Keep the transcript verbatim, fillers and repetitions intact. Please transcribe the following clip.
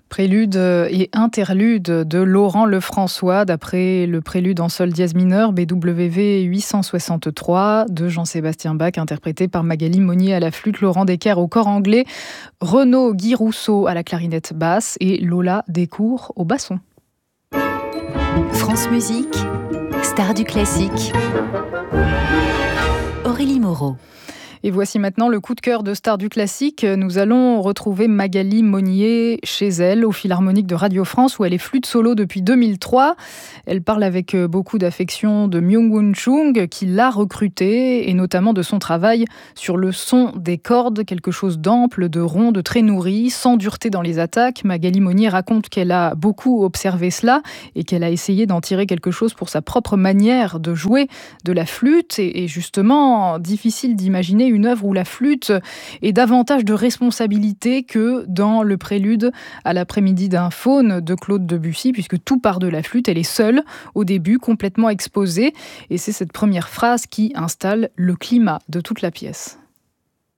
Prélude et interlude de Laurent Lefrançois, d'après le prélude en sol dièse mineur B W V huit cent soixante-trois de Jean-Sébastien Bach, interprété par Magali Monnier à la flûte, Laurent Decker au cor anglais, Renaud Guy Rousseau à la clarinette basse et Lola Descours au basson. France Musique, star du classique. Aurélie Moreau. Et voici maintenant le coup de cœur de Star du classique. Nous allons retrouver Magali Monnier chez elle, au Philharmonique de Radio France, où elle est flûte solo depuis deux mille trois. Elle parle avec beaucoup d'affection de Myung-Whun Chung, qui l'a recrutée, et notamment de son travail sur le son des cordes, quelque chose d'ample, de rond, de très nourri, sans dureté dans les attaques. Magali Monnier raconte qu'elle a beaucoup observé cela, et qu'elle a essayé d'en tirer quelque chose pour sa propre manière de jouer de la flûte. Et justement, difficile d'imaginer une œuvre où la flûte est davantage de responsabilité que dans le prélude à l'après-midi d'un faune de Claude Debussy, puisque tout part de la flûte. Elle est seule au début, complètement exposée, et c'est cette première phrase qui installe le climat de toute la pièce.